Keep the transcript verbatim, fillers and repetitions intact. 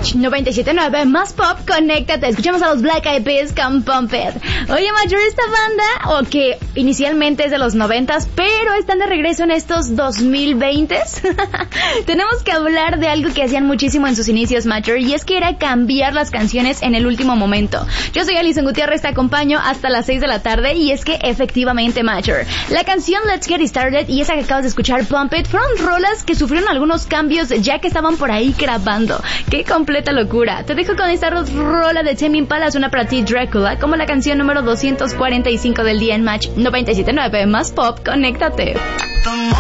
Match noventa y siete punto nueve más pop, conéctate. Escuchamos a los Black Eyed Peas con Pump It. Oye, Major, esta banda, o que inicialmente es de los noventas, pero están de regreso en estos dos mil veinte. Tenemos que hablar de algo que hacían muchísimo en sus inicios, Major, y es que era cambiar las canciones en el último momento. Yo soy Alison Gutiérrez, te acompaño hasta las seis de la tarde, y es que efectivamente, Major, la canción Let's Get It Started y esa que acabas de escuchar, Pump It, fueron rolas que sufrieron algunos cambios ya que estaban por ahí grabando. ¡Qué completa locura! Te dejo con esta rola de Tame Impala, una para ti, Dracula, como la canción número doscientos cuarenta y cinco del día en Match noventa y siete punto nueve más pop, conéctate.